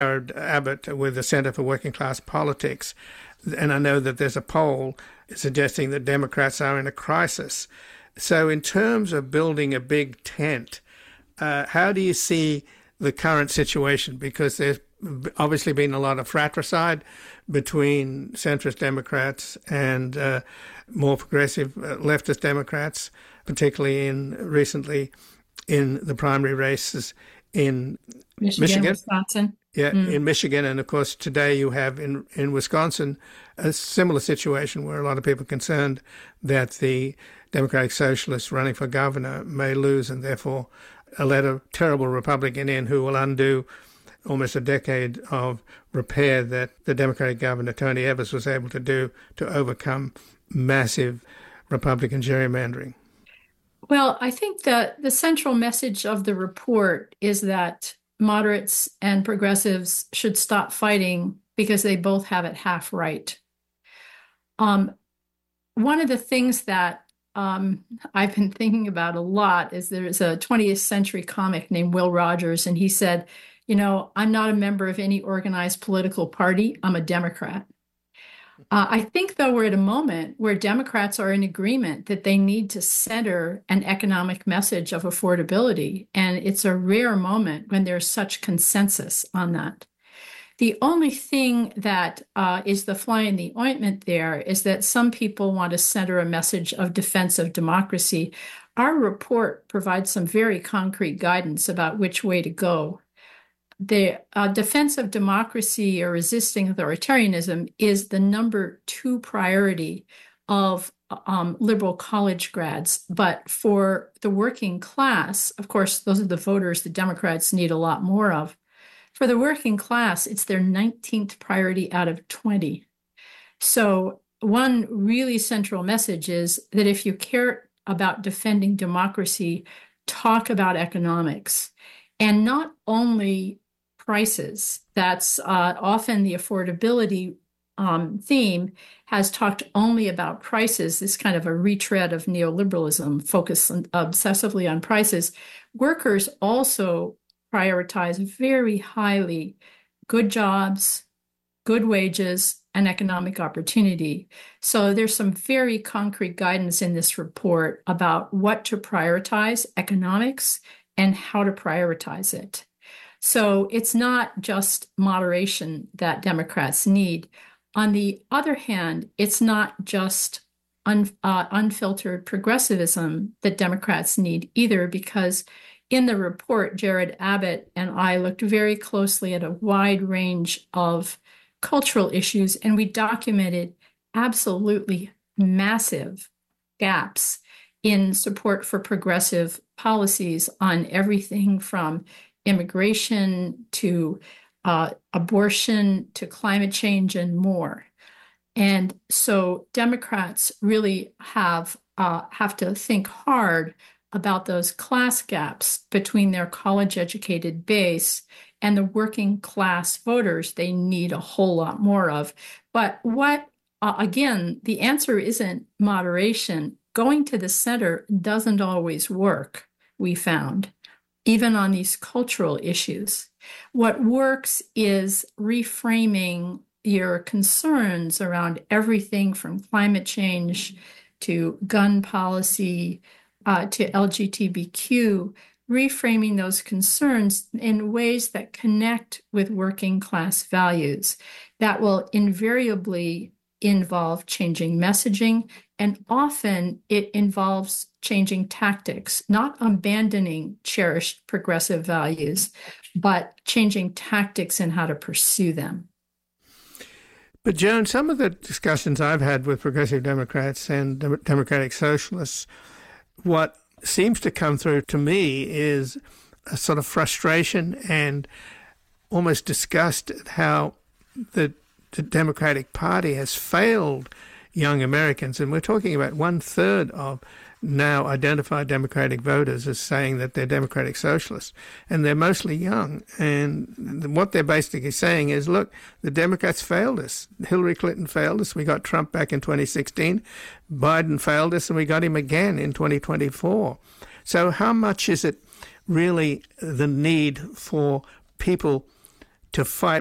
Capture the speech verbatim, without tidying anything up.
Jared Abbott with the Center for Working Class Politics, and I know that there's a poll suggesting that Democrats are in a crisis. So in terms of building a big tent, uh, how do you see the current situation? Because there's obviously been a lot of fratricide between centrist Democrats and uh, more progressive uh, leftist Democrats, particularly in recently in the primary races in Michigan, Michigan. Wisconsin. Yeah, mm. in Michigan. And of course, today you have in, in Wisconsin a similar situation where a lot of people are concerned that the Democratic Socialists running for governor may lose and therefore let a terrible Republican in who will undo almost a decade of repair that the Democratic governor, Tony Evers, was able to do to overcome massive Republican gerrymandering. Well, I think that the central message of the report is that moderates and progressives should stop fighting because they both have it half right. Um, one of the things that um, I've been thinking about a lot is there's a twentieth century comic named Will Rogers, and he said, you know, I'm not a member of any organized political party. I'm a Democrat. Uh, I think, though, we're at a moment where Democrats are in agreement that they need to center an economic message of affordability. And it's a rare moment when there's such consensus on that. The only thing that uh, is the fly in the ointment there is that some people want to center a message of defense of democracy. Our report provides some very concrete guidance about which way to go. The uh, defense of democracy or resisting authoritarianism is the number two priority of um, liberal college grads. But for the working class, of course, those are the voters the Democrats need a lot more of. For the working class, it's their nineteenth priority out of twenty. So one really central message is that if you care about defending democracy, talk about economics. And not only prices. That's uh, often the affordability um, theme has talked only about prices, this kind of a retread of neoliberalism, focused on, obsessively on prices. Workers also prioritize very highly good jobs, good wages, and economic opportunity. So there's some very concrete guidance in this report about what to prioritize, economics, and how to prioritize it. So it's not just moderation that Democrats need. On the other hand, it's not just un, uh, unfiltered progressivism that Democrats need either, because in the report, Jared Abbott and I looked very closely at a wide range of cultural issues, and we documented absolutely massive gaps in support for progressive policies on everything from immigration to uh, abortion to climate change and more. And so Democrats really have uh, have to think hard about those class gaps between their college-educated base and the working class voters they need a whole lot more of. But what, uh, again, the answer isn't moderation. Going to the center doesn't always work, we found, even on these cultural issues. What works is reframing your concerns around everything from climate change to gun policy uh, to L G B T Q, reframing those concerns in ways that connect with working class values. That will invariably involve changing messaging, and often it involves changing tactics, not abandoning cherished progressive values, but changing tactics and how to pursue them. But Joan, some of the discussions I've had with progressive Democrats and Democratic Socialists, what seems to come through to me is a sort of frustration and almost disgust at how the, the Democratic Party has failed young Americans. And we're talking about one third of now identified Democratic voters as saying that they're Democratic Socialists, and they're mostly young. And what they're basically saying is, look, the Democrats failed us. Hillary Clinton failed us. We got Trump back in twenty sixteen. Biden failed us, and we got him again in twenty twenty-four. So how much is it really the need for people to fight